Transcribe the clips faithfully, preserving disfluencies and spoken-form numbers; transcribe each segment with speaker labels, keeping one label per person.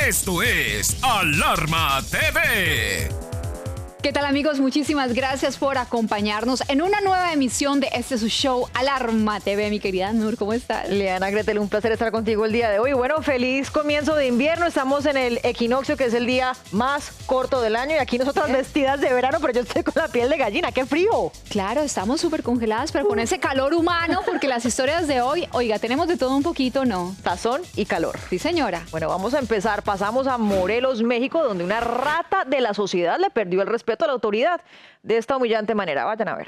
Speaker 1: Esto es Alarma T V.
Speaker 2: ¿Qué tal, amigos? Muchísimas gracias por acompañarnos en una nueva emisión de este su show Alarma T V. Mi querida Nur, ¿cómo estás?
Speaker 3: Leana Gretel, un placer estar contigo el día de hoy. Bueno, feliz comienzo de invierno. Estamos en el equinoccio, que es el día más corto del año. Y aquí nosotras ¿Eh? vestidas de verano, pero yo estoy con la piel de gallina. ¡Qué frío!
Speaker 2: Claro, estamos súper congeladas, pero con ese calor humano, porque las historias de hoy, oiga, tenemos de todo un poquito, ¿no?
Speaker 3: Sazón y calor.
Speaker 2: Sí, señora.
Speaker 3: Bueno, vamos a empezar. Pasamos a Morelos, México, donde una rata de la sociedad le perdió el respeto a la autoridad de esta humillante manera. Vayan a ver.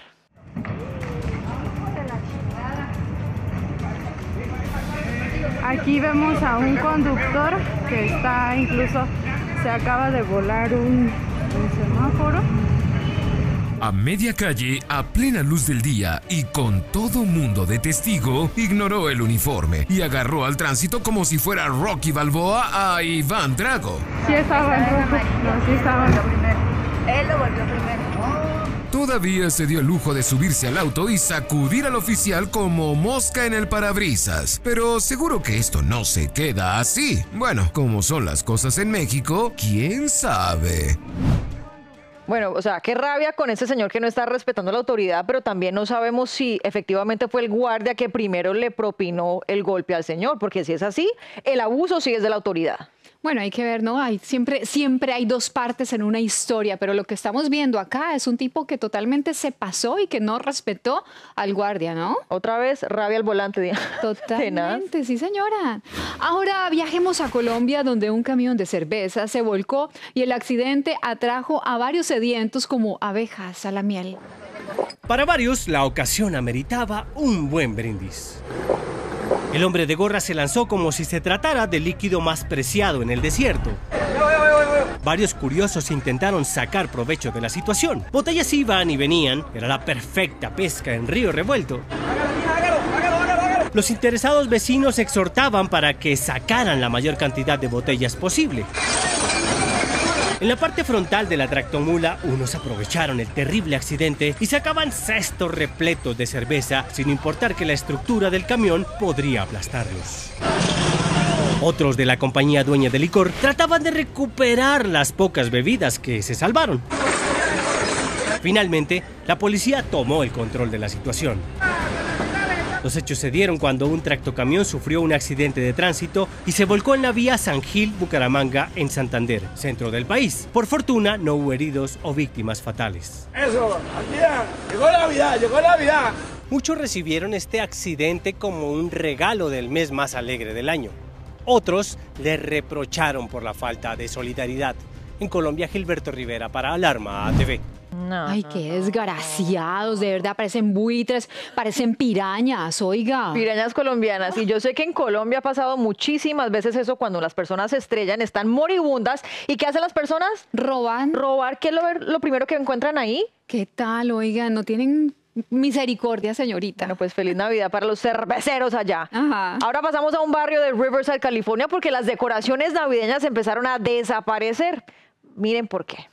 Speaker 4: Aquí vemos a un conductor que está, incluso se acaba de volar un, un semáforo.
Speaker 1: A media calle, a plena luz del día y con todo mundo de testigo, ignoró el uniforme y agarró al tránsito como si fuera Rocky Balboa a Iván Drago.
Speaker 4: Sí estaba en rojo, no, sí estaba en rojo.
Speaker 5: Él lo volvió primero.
Speaker 1: Todavía se dio el lujo de subirse al auto y sacudir al oficial como mosca en el parabrisas. Pero seguro que esto no se queda así. Bueno, como son las cosas en México, ¿quién sabe?
Speaker 3: Bueno, o sea, qué rabia con ese señor que no está respetando la autoridad, pero también no sabemos si efectivamente fue el guardia que primero le propinó el golpe al señor, porque si es así, el abuso sí es de la autoridad.
Speaker 2: Bueno, hay que ver, ¿no? Hay, siempre, siempre hay dos partes en una historia, pero lo que estamos viendo acá es un tipo que totalmente se pasó y que no respetó al guardia, ¿no?
Speaker 3: Otra vez, rabia al volante.
Speaker 2: Totalmente, sí, señora. Ahora viajemos a Colombia, donde un camión de cerveza se volcó y el accidente atrajo a varios sedientos como abejas a la miel.
Speaker 6: Para varios, la ocasión ameritaba un buen brindis. El hombre de gorra se lanzó como si se tratara del líquido más preciado en el desierto. Varios curiosos intentaron sacar provecho de la situación. Botellas iban y venían, era la perfecta pesca en río revuelto. Los interesados vecinos exhortaban para que sacaran la mayor cantidad de botellas posible. En la parte frontal de la tractomula, unos aprovecharon el terrible accidente y sacaban cestos repletos de cerveza, sin importar que la estructura del camión podría aplastarlos. Otros de la compañía dueña del licor trataban de recuperar las pocas bebidas que se salvaron. Finalmente, la policía tomó el control de la situación. Los hechos se dieron cuando un tractocamión sufrió un accidente de tránsito y se volcó en la vía San Gil-Bucaramanga en Santander, centro del país. Por fortuna, no hubo heridos o víctimas fatales.
Speaker 7: Eso, Navidad, llegó Navidad, llegó Navidad.
Speaker 6: Muchos recibieron este accidente como un regalo del mes más alegre del año. Otros le reprocharon por la falta de solidaridad. En Colombia, Gilberto Rivera para Alarma T V.
Speaker 2: No, Ay, qué desgraciados, de verdad, parecen buitres, parecen pirañas, oiga.
Speaker 3: Pirañas colombianas, y yo sé que en Colombia ha pasado muchísimas veces eso, cuando las personas se estrellan, están moribundas, ¿y qué hacen las personas?
Speaker 2: Roban.
Speaker 3: Robar, ¿qué es lo, lo primero que encuentran ahí?
Speaker 2: ¿Qué tal, oiga? No tienen misericordia, señorita.
Speaker 3: Bueno, pues feliz Navidad para los cerveceros allá.
Speaker 2: Ajá.
Speaker 3: Ahora pasamos a un barrio de Riverside, California, porque las decoraciones navideñas empezaron a desaparecer. Miren por qué.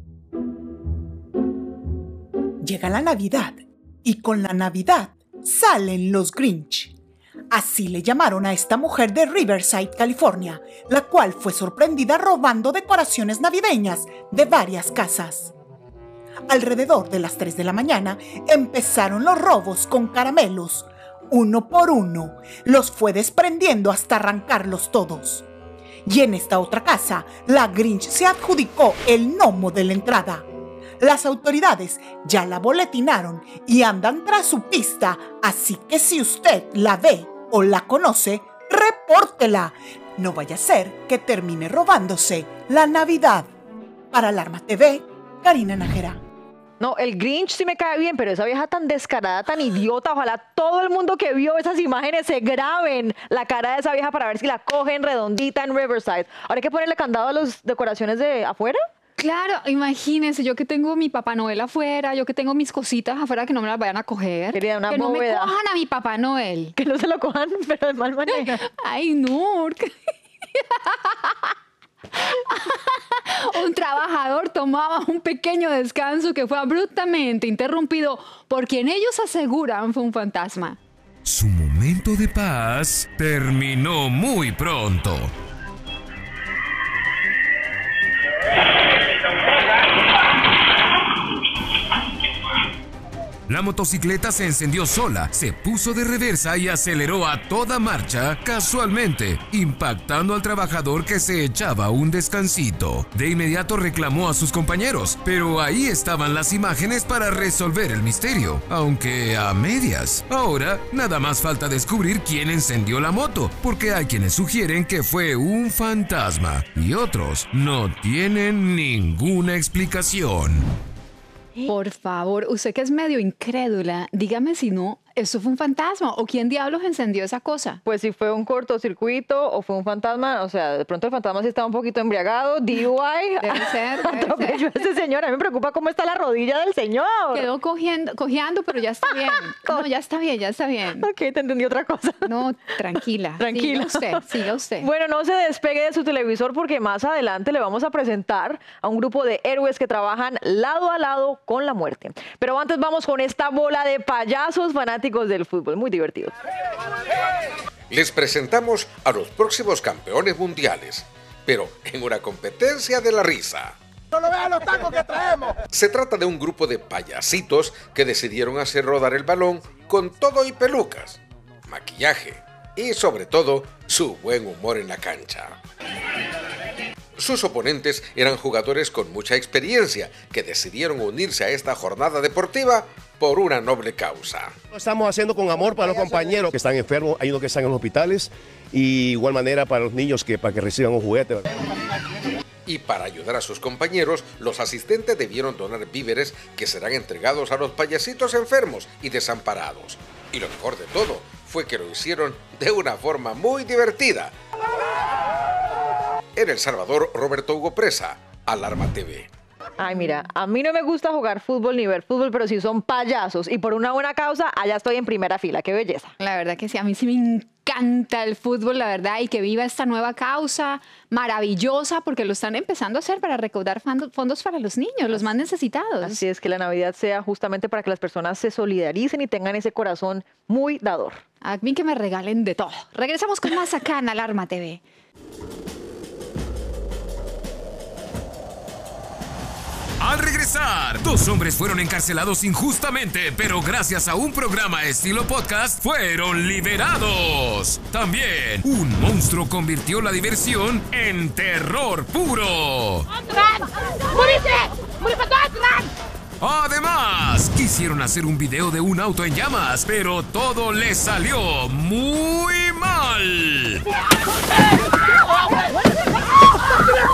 Speaker 8: Llega la Navidad y con la Navidad salen los Grinch. Así le llamaron a esta mujer de Riverside, California, la cual fue sorprendida robando decoraciones navideñas de varias casas. Alrededor de las tres de la mañana empezaron los robos con caramelos. Uno por uno los fue desprendiendo hasta arrancarlos todos. Y en esta otra casa, la Grinch se adjudicó el gnomo de la entrada. Las autoridades ya la boletinaron y andan tras su pista, así que si usted la ve o la conoce, repórtela. No vaya a ser que termine robándose la Navidad. Para Alarma T V, Karina Nájera.
Speaker 3: No, el Grinch sí me cae bien, pero esa vieja tan descarada, tan idiota, ojalá todo el mundo que vio esas imágenes se graben la cara de esa vieja para ver si la cogen redondita en Riverside. ¿Ahora hay que ponerle candado a las decoraciones de afuera?
Speaker 2: Claro, imagínense, yo que tengo mi Papá Noel afuera, yo que tengo mis cositas afuera, que no me las vayan a coger.
Speaker 3: Querida, una
Speaker 2: que no
Speaker 3: bóveda.
Speaker 2: me cojan a mi Papá Noel.
Speaker 3: Que no se lo cojan, pero de mal manera.
Speaker 2: Ay, no. Un trabajador tomaba un pequeño descanso que fue abruptamente interrumpido por quien ellos aseguran fue un fantasma.
Speaker 1: Su momento de paz terminó muy pronto. La motocicleta se encendió sola, se puso de reversa y aceleró a toda marcha, casualmente, impactando al trabajador que se echaba un descansito. De inmediato reclamó a sus compañeros, pero ahí estaban las imágenes para resolver el misterio, aunque a medias. Ahora, nada más falta descubrir quién encendió la moto, porque hay quienes sugieren que fue un fantasma y otros no tienen ninguna explicación.
Speaker 2: Por favor, usted que es medio incrédula, dígame si no, ¿eso fue un fantasma o quién diablos encendió esa cosa?
Speaker 3: Pues si fue un cortocircuito o fue un fantasma, o sea, de pronto el fantasma sí estaba un poquito embriagado, D U I.
Speaker 2: Debe ser, debe
Speaker 3: Atropelló a ese señor. A mí me preocupa cómo está la rodilla del señor.
Speaker 2: Quedó cogiendo, cojeando, pero ya está bien. No, ya está bien, ya está bien.
Speaker 3: Ok, te entendí otra cosa.
Speaker 2: No, tranquila.
Speaker 3: Tranquila.
Speaker 2: Siga usted, siga usted.
Speaker 3: Bueno, no se despegue de su televisor porque más adelante le vamos a presentar a un grupo de héroes que trabajan lado a lado con la muerte. Pero antes vamos con esta bola de payasos fanáticos del fútbol. Muy divertidos.
Speaker 9: Les presentamos a los próximos campeones mundiales, pero en una competencia de la risa.
Speaker 7: ¡Solo vean los tacos que traemos!
Speaker 9: Se trata de un grupo de payasitos que decidieron hacer rodar el balón con todo y pelucas, maquillaje y sobre todo su buen humor en la cancha. Sus oponentes eran jugadores con mucha experiencia que decidieron unirse a esta jornada deportiva por una noble causa.
Speaker 10: Lo estamos haciendo con amor para los compañeros que están enfermos, hay unos que están en los hospitales y igual manera para los niños que para que reciban un juguete.
Speaker 9: Y para ayudar a sus compañeros, los asistentes debieron donar víveres que serán entregados a los payasitos enfermos y desamparados. Y lo mejor de todo fue que lo hicieron de una forma muy divertida. En El Salvador, Roberto Hugo Presa, Alarma T V.
Speaker 3: Ay, mira, a mí no me gusta jugar fútbol ni ver fútbol, pero si son payasos y por una buena causa, allá estoy en primera fila. ¡Qué belleza!
Speaker 2: La verdad que sí, a mí sí me encanta el fútbol, la verdad, y que viva esta nueva causa maravillosa, porque lo están empezando a hacer para recaudar fondos para los niños, los más necesitados.
Speaker 3: Así es, que la Navidad sea justamente para que las personas se solidaricen y tengan ese corazón muy dador.
Speaker 2: A mí que me regalen de todo. Regresamos con más acá en Alarma T V.
Speaker 1: Al regresar, dos hombres fueron encarcelados injustamente, pero gracias a un programa estilo podcast fueron liberados. También, un monstruo convirtió la diversión en terror puro. Además, quisieron hacer un video de un auto en llamas, pero todo les salió muy mal.